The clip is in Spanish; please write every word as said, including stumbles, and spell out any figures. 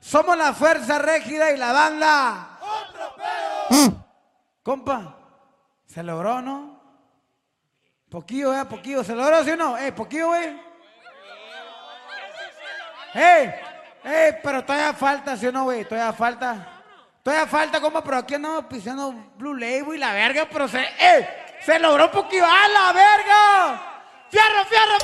Somos la Fuerza Régida y la banda. ¡Otro pedo! Compa, ¿se logró, no? Poquillo, eh, poquillo. ¿Se logró, sí o no? Eh, poquillo, güey. ¡Eh! ¡Eh! Pero todavía falta, ¿sí o no, güey? Todavía falta. Todavía falta, compa, pero aquí andamos pisando Blue Label y la verga, pero se... ¡Eh! ¡Se logró poquillo! ¡A la verga! ¡Fierro, fierro!